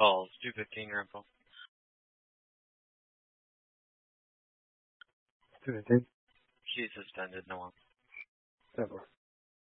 call Stupid King Grandpa. Stupid King? She's suspended, no one. Never.